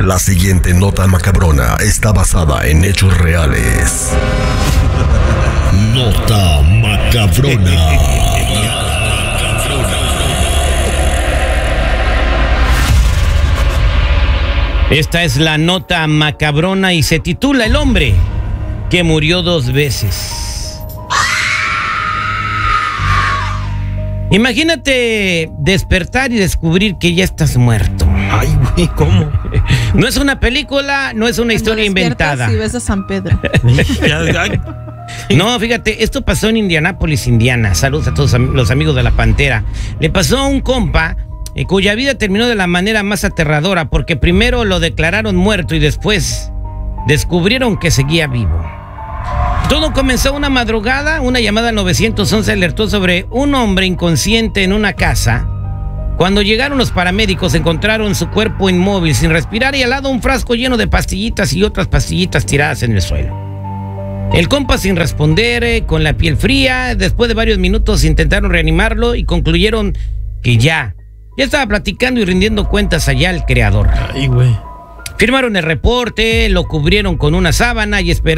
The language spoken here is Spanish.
La siguiente nota macabrona está basada en hechos reales. Nota macabrona. Esta es la nota macabrona y se titula El hombre que murió 2 veces. Imagínate despertar y descubrir que ya estás muerto. Ay, güey, ¿cómo? No es una película, no es una historia inventada. Si ves a San Pedro. No, fíjate, esto pasó en Indianápolis, Indiana. Saludos a todos los amigos de La Pantera. Le pasó a un compa cuya vida terminó de la manera más aterradora, porque primero lo declararon muerto y después descubrieron que seguía vivo. Todo comenzó una madrugada. Una llamada al 911 alertó sobre un hombre inconsciente en una casa. Cuando llegaron los paramédicos encontraron su cuerpo inmóvil, sin respirar, y al lado un frasco lleno de pastillitas y otras pastillitas tiradas en el suelo. El compa sin responder, con la piel fría. Después de varios minutos intentaron reanimarlo y concluyeron que ya estaba platicando y rindiendo cuentas allá al creador. Ay, güey. Firmaron el reporte, lo cubrieron con una sábana y esperaron